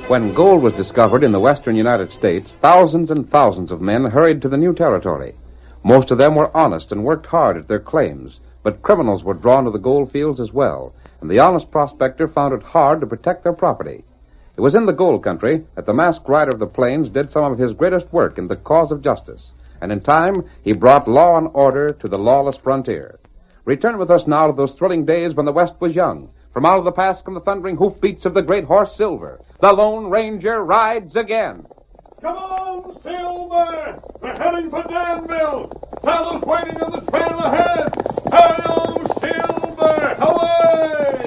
When gold was discovered in the western United States, thousands and thousands of men hurried to the new territory. Most of them were honest and worked hard at their claims, but criminals were drawn to the gold fields as well, and the honest prospector found it hard to protect their property. It was in the gold country that the masked rider of the plains did some of his greatest work in the cause of justice, and in time he brought law and order to the lawless frontier. Return with us now to those thrilling days when the West was young. From out of the past come the thundering hoofbeats of the great horse Silver. The Lone Ranger rides again. Come on, Silver! We're heading for Danville! Fellows waiting on the trail ahead! Hurry